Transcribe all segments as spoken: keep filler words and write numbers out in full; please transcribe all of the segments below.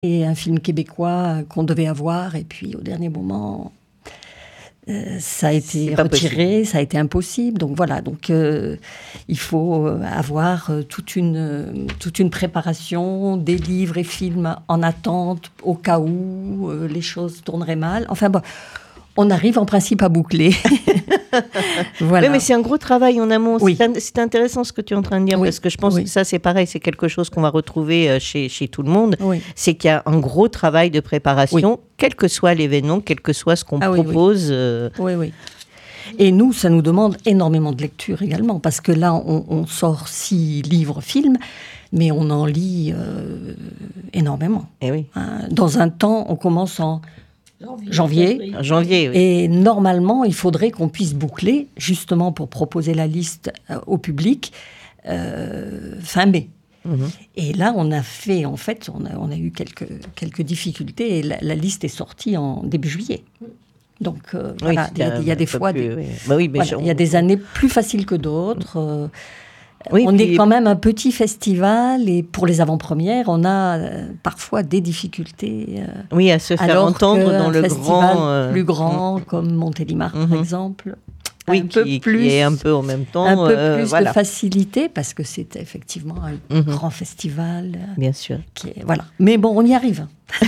Et un film québécois qu'on devait avoir, et puis au dernier moment, euh, ça a été retiré, possible. Ça a été impossible. Donc voilà, donc euh, il faut avoir toute une, toute une préparation, des livres et films en attente, au cas où euh, les choses tourneraient mal. Enfin bon, on arrive en principe à boucler. Voilà. Oui, mais c'est un gros travail en amont. Oui. C'est, un, c'est intéressant ce que tu es en train de dire, oui. Parce que je pense oui. que ça, c'est pareil, c'est quelque chose qu'on va retrouver chez, chez tout le monde. Oui. C'est qu'il y a un gros travail de préparation, oui. quel que soit l'événement, quel que soit ce qu'on ah, propose. Oui, oui. Euh... oui, oui. Et nous, ça nous demande énormément de lecture également, parce que là, on, on sort six livres, films, mais on en lit euh, énormément. Et oui. Hein, dans un temps, on commence en... Janvier. Janvier, oui. Et normalement, il faudrait qu'on puisse boucler, justement pour proposer la liste euh, au public, euh, fin mai. Mmh. Et là, on a fait, en fait, on a, on a eu quelques, quelques difficultés et la, la liste est sortie en début juillet. Donc, euh, oui, voilà, il y a, il y a des fois, plus, des, oui. Bah oui, voilà, il y a des années plus faciles que d'autres. Euh, Oui, on puis... est quand même un petit festival et pour les avant-premières, on a euh, parfois des difficultés. Euh, oui, à se faire entendre dans le grand... Euh... plus grand, mmh. comme Montélimar, mmh. par exemple. Oui, un qui, peu plus, qui est un peu en même temps... Un peu euh, plus voilà. de facilité, parce que c'est effectivement un mmh. grand festival. Bien sûr. Qui est, voilà. Mais bon, on y arrive.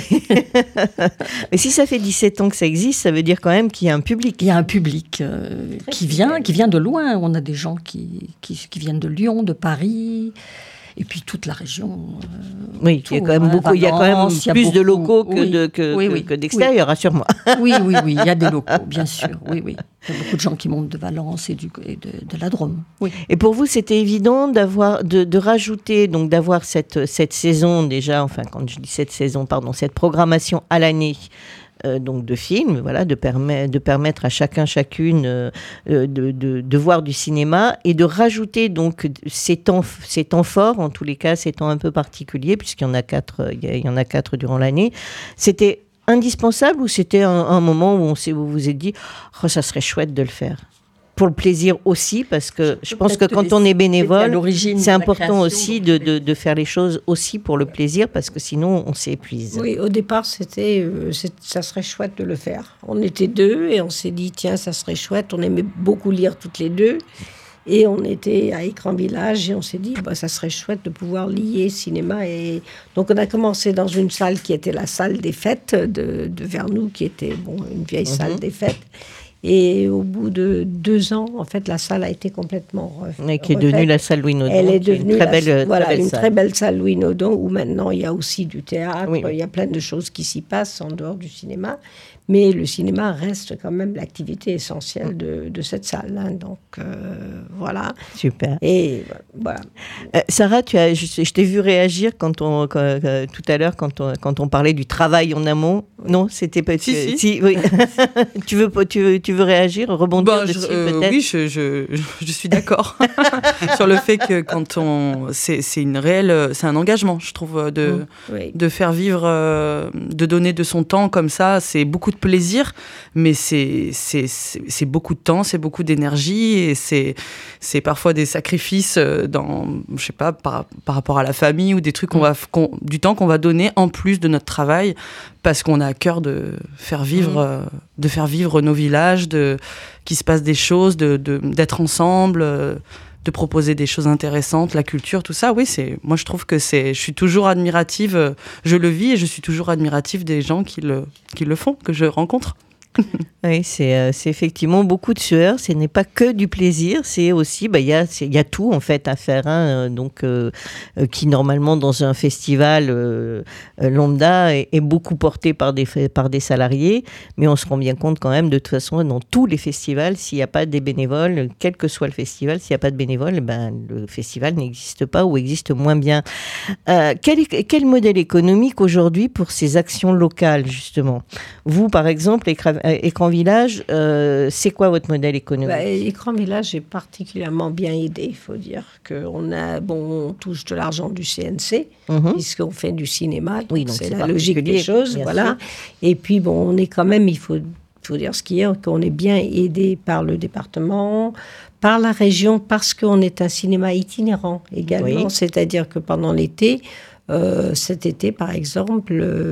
Mais si ça fait dix-sept ans que ça existe, ça veut dire quand même qu'il y a un public. Il y a un public euh, qui vient, qui vient de loin. On a des gens qui, qui, qui viennent de Lyon, de Paris, et puis toute la région. Euh, oui, tout, il y a quand même hein, beaucoup. Il y a quand même plus beaucoup, de locaux que, oui, de, que, oui, que, oui, que d'extérieur, oui. rassure-moi. Oui, oui, oui. Il y a des locaux, bien sûr. Oui, oui. Il y a beaucoup de gens qui montent de Valence et, du, et de, de la Drôme. Oui. Et pour vous, c'était évident d'avoir, de, de rajouter, donc d'avoir cette, cette saison déjà, enfin quand je dis cette saison, pardon, cette programmation à l'année. Euh, donc de films, voilà, de, permet, de permettre à chacun, chacune euh, de, de, de voir du cinéma et de rajouter donc ces temps, ces temps forts, en tous les cas ces temps un peu particuliers, puisqu'il y en a quatre, il y en a quatre durant l'année. C'était indispensable ou c'était un, un moment où on s'est, vous vous êtes dit oh, ça serait chouette de le faire? Pour le plaisir aussi, parce que je, je pense que quand on est bénévole, c'est important aussi de, de, de faire les choses aussi pour le plaisir, parce que sinon on s'épuise. Oui, au départ, c'était, euh, c'est, ça serait chouette de le faire. On était deux et on s'est dit, tiens, ça serait chouette. On aimait beaucoup lire toutes les deux. Et on était à Écran Village et on s'est dit, bah, ça serait chouette de pouvoir lier cinéma. Et donc on a commencé dans une salle qui était la salle des fêtes de, de Vernoux, qui était bon, une vieille mm-hmm. salle des fêtes. Et au bout de deux ans, en fait, la salle a été complètement refaite. Et qui est devenue la salle Louis Naudon. Elle est devenue une très la, belle, voilà, très belle une salle. très belle salle Louis Naudon, où maintenant il y a aussi du théâtre, oui. il y a plein de choses qui s'y passent en dehors du cinéma. Mais le cinéma reste quand même l'activité essentielle de, de cette salle. Hein. Donc, euh, voilà. Super. Et voilà. Euh, Sarah, tu as, je, je t'ai vu réagir quand on, quand, euh, tout à l'heure quand on, quand on parlait du travail en amont. Oui. Non, c'était pas... Si, si. si oui. tu, veux, tu, veux, tu veux réagir, rebondir bah, dessus je, euh, peut-être? Oui, je, je, je suis d'accord sur le fait que quand on... C'est, c'est, une réelle, c'est un engagement, je trouve, de, mmh. oui. de faire vivre, euh, de donner de son temps comme ça. C'est beaucoup de plaisir, mais c'est, c'est, c'est, c'est beaucoup de temps, c'est beaucoup d'énergie et c'est, c'est parfois des sacrifices dans, je sais pas, par, par rapport à la famille ou des trucs qu'on va, qu'on, du temps qu'on va donner en plus de notre travail parce qu'on a à cœur de faire vivre, mmh. euh, de faire vivre nos villages, de, qu'il se passe des choses, de, de, d'être ensemble, euh, de proposer des choses intéressantes, la culture, tout ça. Oui, c'est, moi je trouve que c'est, je suis toujours admirative, je le vis et je suis toujours admirative des gens qui le, qui le font, que je rencontre. Oui, c'est, euh, c'est effectivement beaucoup de sueur. Ce n'est pas que du plaisir, c'est aussi, bah, il y a, c'est, y a tout en fait à faire. Hein, donc, euh, euh, qui normalement dans un festival euh, lambda est, est beaucoup porté par des par des salariés, mais on se rend bien compte quand même de toute façon dans tous les festivals, s'il n'y a pas des bénévoles, quel que soit le festival, s'il n'y a pas de bénévoles, ben le festival n'existe pas ou existe moins bien. Euh, quel quel modèle économique aujourd'hui pour ces actions locales justement? Vous, par exemple, Écran, Écran Village, euh, c'est quoi votre modèle économique? Bah, Écran Village est particulièrement bien aidé. Il faut dire qu'on a, bon, on touche de l'argent du C N C, mm-hmm. puisqu'on fait du cinéma. Donc oui, donc c'est, c'est la logique des choses. Voilà. Et puis, bon, on est quand même, il faut, faut dire ce qu'il y a, qu'on est bien aidé par le département, par la région, parce qu'on est un cinéma itinérant également. Oui. C'est-à-dire que pendant l'été, Euh, cet été, par exemple,